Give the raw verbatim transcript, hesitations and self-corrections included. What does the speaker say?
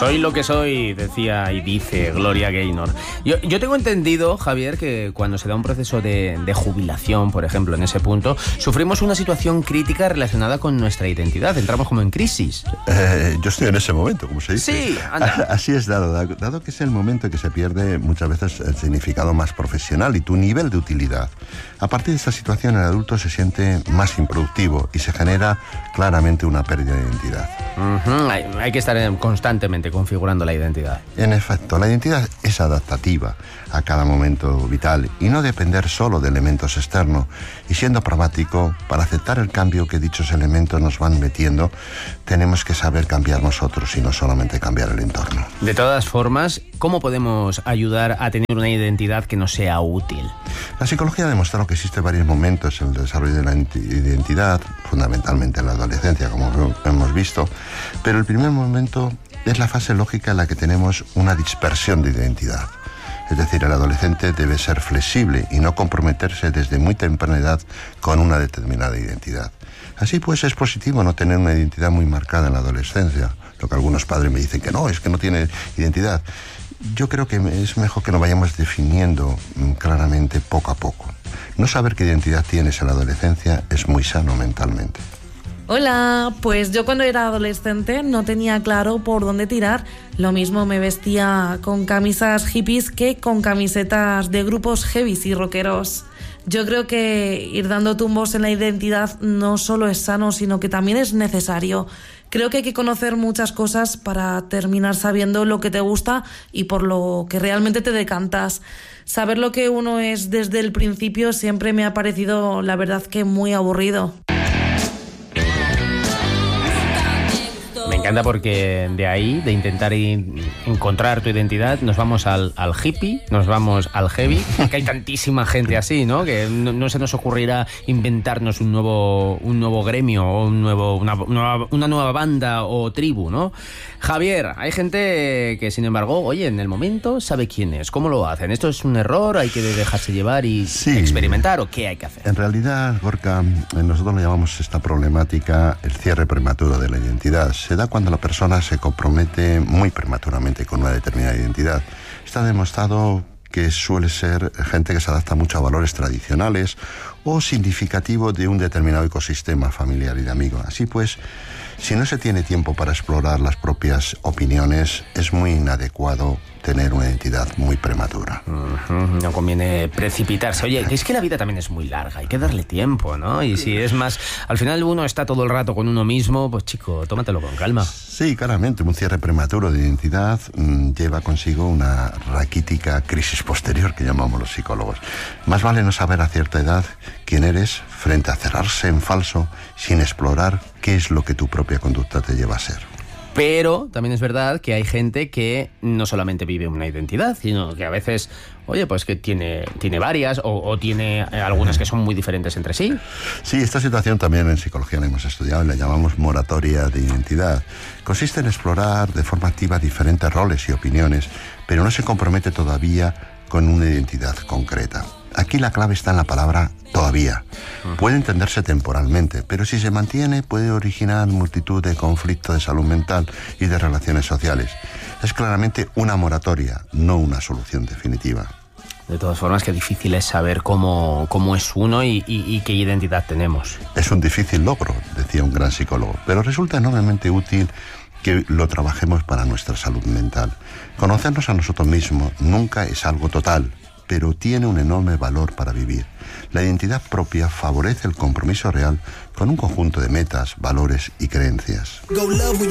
Soy lo que soy, decía y dice Gloria Gaynor. Yo, yo tengo entendido, Javier, que cuando se da un proceso de, de jubilación, por ejemplo, en ese punto, sufrimos una situación crítica relacionada con nuestra identidad. Entramos como en crisis. Eh, yo estoy en ese momento, como se dice. Sí, anda. Así es, dado, dado que es el momento en que se pierde muchas veces el significado más profesional y tu nivel de utilidad. A partir de esta situación, el adulto se siente más improductivo y se genera claramente una pérdida de identidad. Uh-huh. hay, hay que estar constantemente configurando la identidad. En efecto, la identidad es adaptativa a cada momento vital y no depender solo de elementos externos. Y siendo pragmático, para aceptar el cambio que dichos elementos nos van metiendo, tenemos que saber cambiar nosotros y no solamente cambiar el entorno. De todas formas, ¿cómo podemos ayudar a tener una identidad que nos sea útil? La psicología ha demostrado que existen varios momentos en el desarrollo de la identidad, fundamentalmente en la adolescencia, como hemos visto, pero el primer momento es la fase lógica en la que tenemos una dispersión de identidad. Es decir, el adolescente debe ser flexible y no comprometerse desde muy temprana edad con una determinada identidad. Así pues, es positivo no tener una identidad muy marcada en la adolescencia, lo que algunos padres me dicen que no, es que no tiene identidad. Yo creo que es mejor que nos vayamos definiendo claramente poco a poco. No saber qué identidad tienes en la adolescencia es muy sano mentalmente. Hola, pues yo cuando era adolescente no tenía claro por dónde tirar. Lo mismo me vestía con camisas hippies que con camisetas de grupos heavies y rockeros. Yo creo que ir dando tumbos en la identidad no solo es sano, sino que también es necesario. Creo que hay que conocer muchas cosas para terminar sabiendo lo que te gusta y por lo que realmente te decantas. Saber lo que uno es desde el principio siempre me ha parecido, la verdad, que muy aburrido. Me encanta porque de ahí, de intentar encontrar tu identidad, nos vamos al, al hippie, nos vamos al heavy, que hay tantísima gente así, ¿no? Que no, no se nos ocurrirá inventarnos un nuevo, un nuevo gremio o un nuevo, una, una, una nueva banda o tribu, ¿no? Javier, hay gente que, sin embargo, oye, en el momento sabe quién es, cómo lo hacen. ¿Esto es un error? ¿Hay que dejarse llevar y sí. experimentar o qué hay que hacer? En realidad, Gorka, nosotros le llamamos esta problemática el cierre prematuro de la identidad. Se da cuando la persona se compromete muy prematuramente con una determinada identidad. Está demostrado que suele ser gente que se adapta mucho a valores tradicionales o significativos de un determinado ecosistema familiar y de amigos. Así pues, si no se tiene tiempo para explorar las propias opiniones, es muy inadecuado tener una identidad muy prematura. Uh-huh. No conviene precipitarse. Oye, es que la vida también es muy larga, hay que darle tiempo, ¿no? Y si es más, al final uno está todo el rato con uno mismo, pues chico, tómatelo con calma. Sí, claramente, un cierre prematuro de identidad mmm, lleva consigo una raquítica crisis posterior que llamamos los psicólogos. Más vale no saber a cierta edad quién eres frente a cerrarse en falso sin explorar qué es lo que tu propia conducta te lleva a ser. Pero también es verdad que hay gente que no solamente vive una identidad, sino que a veces, oye, pues que tiene, tiene varias o, o tiene algunas que son muy diferentes entre sí. Sí, esta situación también en psicología la hemos estudiado y la llamamos moratoria de identidad. Consiste en explorar de forma activa diferentes roles y opiniones, pero no se compromete todavía con una identidad concreta. Aquí la clave está en la palabra todavía. Puede entenderse temporalmente, pero si se mantiene puede originar multitud de conflictos de salud mental y de relaciones sociales. Es claramente una moratoria, no una solución definitiva. De todas formas, qué difícil es saber cómo, cómo es uno y, y, y qué identidad tenemos. Es un difícil logro, decía un gran psicólogo, pero resulta enormemente útil que lo trabajemos para nuestra salud mental. Conocernos a nosotros mismos nunca es algo total, pero tiene un enorme valor para vivir. La identidad propia favorece el compromiso real con un conjunto de metas, valores y creencias.